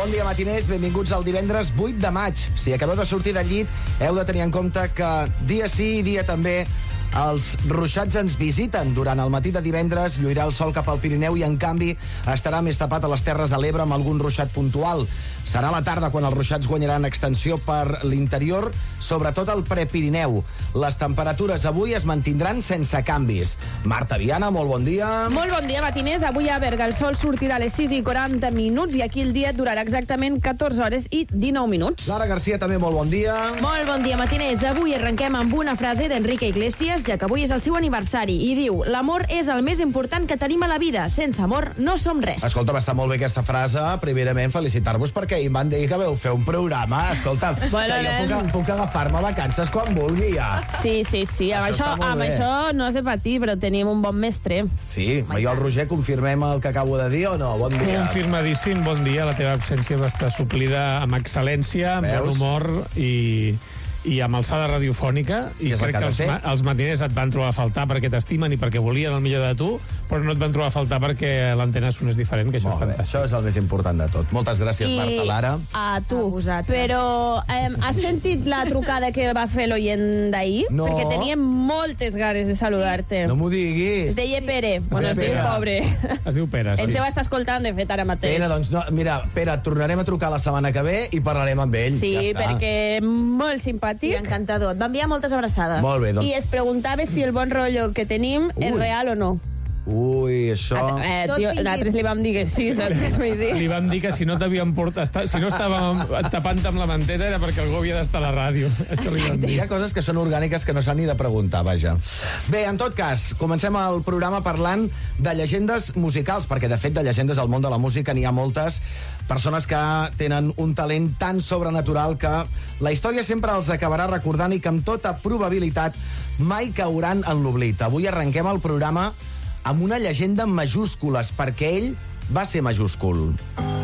Bon dia, matiners. Benvinguts al divendres 8 de maig. Si acabeu de sortir del llit, heu de tenir en compte que dia sí i dia també els ruixats ens visiten. Durant el matí de divendres lluirà el sol cap al Pirineu i, en canvi, estarà més tapat a les Terres de l'Ebre amb algun ruixat puntual. Serà a la tarda quan els ruixats guanyaran extensió per l'interior, sobretot al Prepirineu. Les temperatures avui es mantindran sense canvis. Marta Viana, molt bon dia. Molt bon dia, matiners. Avui a Berga el sol sortirà a les 6:40 i aquí el dia durarà exactament 14 hores i 19 minuts. Lara Garcia, també molt bon dia. Molt bon dia, matiners. Avui arrenquem amb una frase d'Enrique Iglesias, ja que avui és el seu aniversari, i diu: l'amor és el més important que tenim a la vida. Sense amor no som res. Escolta, va estar molt bé aquesta frase. Primerament, felicitar-vos perquè ahir em van dir que vau fer un programa. Escolta, bueno, jo puc agafar-me vacances quan vulgui, ja. Sí. Amb això no has de patir, però tenim un bon mestre. Sí, jo el Roger, confirmem el que acabo de dir o no? Bon dia. Confirmadíssim, bon dia. La teva absència va estar suplida amb excel·lència, amb bon humor i amb alçada radiofònica, i crec que els matiners et van trobar a faltar perquè t'estimen i perquè volien el millor de tu, però no et van trobar a faltar perquè l'antena és diferent, que això és fantàstic. Això és el més important de tot. Moltes gràcies, Marta, Lara. A tu. Però has sentit la trucada que va fer l'oient d'ahir? No. Perquè teníem moltes ganes de saludar-te. No m'ho diguis. Es deia Pere. Bueno, es diu pobre. Es diu Pere, sí. Ell se va estar escoltant, de fet, ara mateix. Pere, doncs, no, mira, Pere, et tornarem a trucar la setmana que ve i parlarem amb ell. Sí, ja perquè molt simpàtic. Sí, encantador. Et va enviar moltes abraçades. Molt bé, doncs. I es preguntava si el bon rotllo que tenim és real o no. Ui, això... Nosaltres li vam dir que sí, saps què vull dir? Li vam dir que si no t'havíem portat... Si no estàvem tapant amb la manteta era perquè algú havia d'estar a la ràdio. Això li vam dir. Hi ha coses que són orgàniques que no s'han ni de preguntar, vaja. Bé, en tot cas, comencem el programa parlant de llegendes musicals, perquè, de fet, de llegendes al món de la música n'hi ha moltes. Persones que tenen un talent tan sobrenatural que la història sempre els acabarà recordant i que, amb tota probabilitat, mai cauran en l'oblit. Avui arrenquem el programa amb una llegenda en majúscules, perquè ell va ser majúscul.